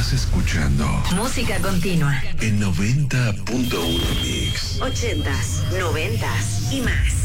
Estás escuchando Música Continua en 90.1 Mix. 80s, 90s y más.